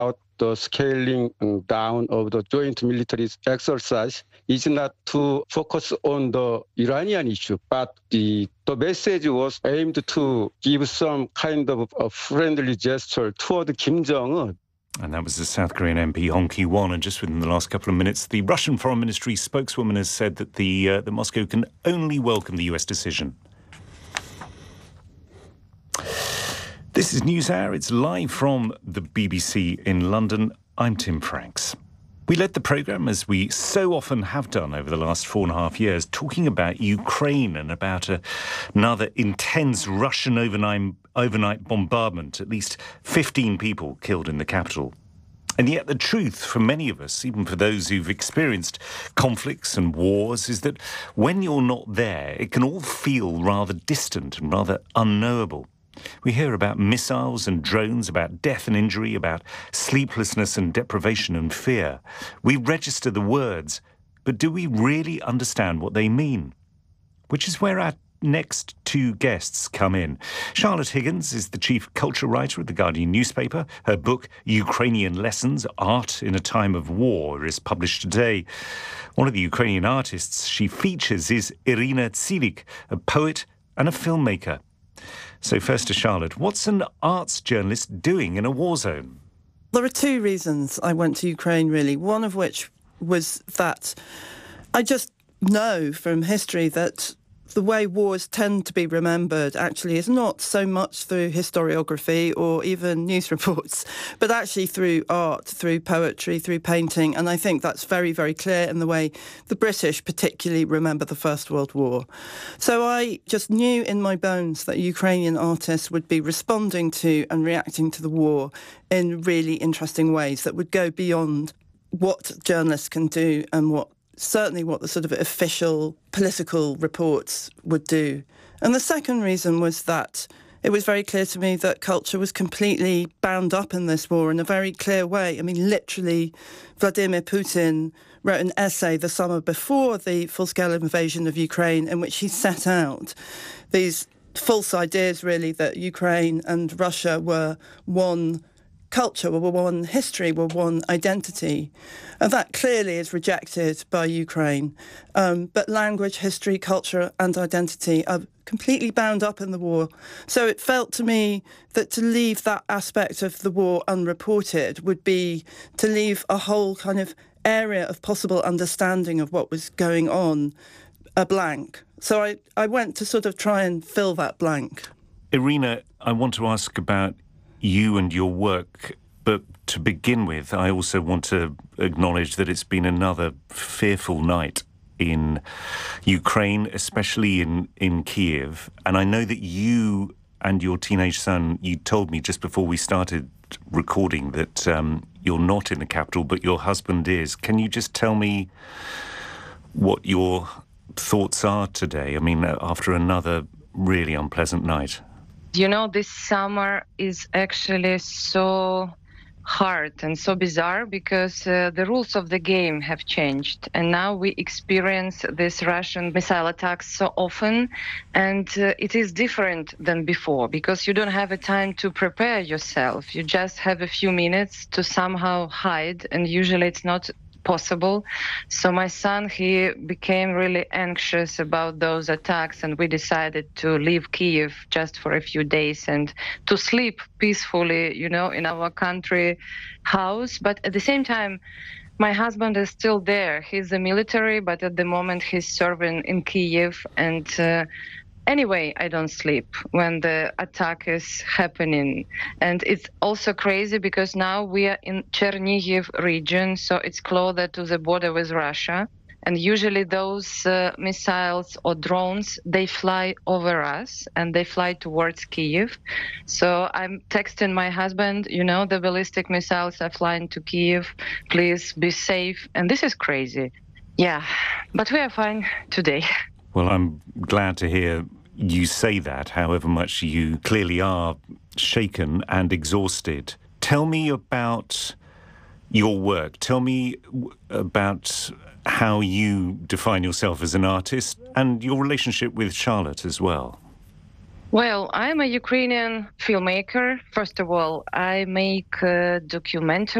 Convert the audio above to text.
the scaling down of the joint military exercise is not to focus on the Iranian issue, but the message was aimed to give some kind of a friendly gesture toward Kim Jong-un. And that was the South Korean MP Hong Ki-won. And just within the last couple of minutes, the Russian Foreign Ministry spokeswoman has said that the Moscow can only welcome the US decision. This is NewsHour. It's live from the BBC in London. I'm Tim Franks. We led the programme, as we so often have done over the last 4.5 years, talking about Ukraine and about another intense Russian overnight bombardment, at least 15 people killed in the capital. And yet the truth for many of us, even for those who've experienced conflicts and wars, is that when you're not there, it can all feel rather distant and rather unknowable. We hear about missiles and drones, about death and injury, about sleeplessness and deprivation and fear. We register the words, but do we really understand what they mean? Which is where our next two guests come in. Charlotte Higgins is the chief culture writer at The Guardian newspaper. Her book, Ukrainian Lessons, Art in a Time of War, is published today. One of the Ukrainian artists she features is Irina Tsilik, a poet and a filmmaker. So first to Charlotte, what's an arts journalist doing in a war zone? There are two reasons I went to Ukraine, really. One of which was that I just know from history that the way wars tend to be remembered actually is not so much through historiography or even news reports, but actually through art, through poetry, through painting. And I think that's very, very clear in the way the British particularly remember the First World War. So I just knew in my bones that Ukrainian artists would be responding to and reacting to the war in really interesting ways that would go beyond what journalists can do and certainly what the sort of official political reports would do. And the second reason was that it was very clear to me that culture was completely bound up in this war in a very clear way. I mean, literally, Vladimir Putin wrote an essay the summer before the full-scale invasion of Ukraine in which he set out these false ideas, really, that Ukraine and Russia were one culture, were one history, were one identity. And that clearly is rejected by Ukraine. But language, history, culture and identity are completely bound up in the war. So it felt to me that to leave that aspect of the war unreported would be to leave a whole kind of area of possible understanding of what was going on a blank. So I went to sort of try and fill that blank. Irina, I want to ask about you and your work, but to begin with, I also want to acknowledge that it's been another fearful night in Ukraine, especially in Kyiv. And I know that you and your teenage son, you told me just before we started recording that you're not in the capital, but your husband is. Can you just tell me what your thoughts are today? I mean, after another really unpleasant night. You know, this summer is actually so hard and so bizarre because the rules of the game have changed. And now we experience these Russian missile attacks so often. And it is different than before because you don't have a time to prepare yourself. You just have a few minutes to somehow hide. And usually it's not possible. So my son, he became really anxious about those attacks, and we decided to leave Kyiv just for a few days and to sleep peacefully, you know, in our country house. But at the same time, my husband is still there. He's in the military, but at the moment he's serving in Kyiv. And anyway, I don't sleep when the attack is happening. And it's also crazy because now we are in Chernihiv region, so it's closer to the border with Russia. And usually those missiles or drones, they fly over us and they fly towards Kyiv. So I'm texting my husband, you know, the ballistic missiles are flying to Kyiv. Please be safe. And this is crazy. Yeah, but we are fine today. Well, I'm glad to hear you say that, however much you clearly are shaken and exhausted. Tell me about your work. Tell me about how you define yourself as an artist and your relationship with Charlotte as well. Well, I'm a Ukrainian filmmaker. First of all, I make documentaries